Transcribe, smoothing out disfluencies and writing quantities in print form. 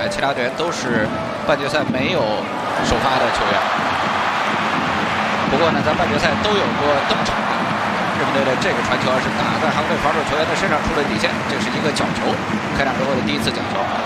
外，其他队员都是半决赛没有首发的球员。不过呢，在半决赛都有过登场。日本队的这个传球是打在韩国队防守球员的身上，出了底线，这是一个角球，开场之后的第一次角球。